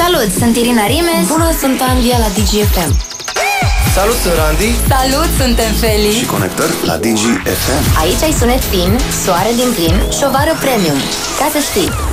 Salut, sunt Irina Rimes. Bună, sunt Andia la DGFM. Salut, sunt Randy. Salut, suntem Feli. Și conectări la DGFM. Aici ai sunet fin, soare din plin, șovară premium. Ca să știi.